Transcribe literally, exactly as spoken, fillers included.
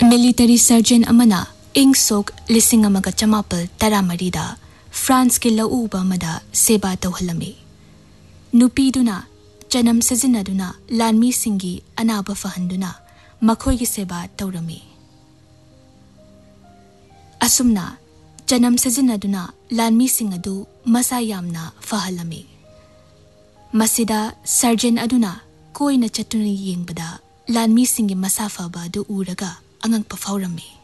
military surgeon अमना इंग सोक लिसिंग अमगा चमापल तरामरीदा France के लौउबा मदा सेबा तौहलमी नुपीदुना चनम सजिनदुना लानमी सिंगी अनाबा फहंदुना मखोई सेबा तौरमी असुमना चनम सजिनदुना लानमी सिंग अदु मसा यामना फहलमी मसिदा सर्जन अदुना कोई न चतुना येंगबदा लानमी सिंगी मसा फबा अदु उरगा अंगंग पफाउरमी